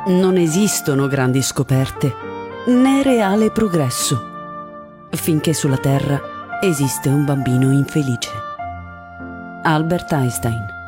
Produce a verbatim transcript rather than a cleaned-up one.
Non esistono grandi scoperte, né reale progresso, finché sulla Terra esiste un bambino infelice. Albert Einstein.